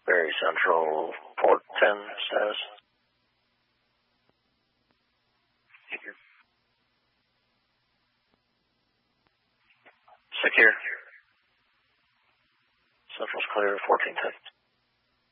Very Central, port 10 status. Secure. Central's clear, 1410.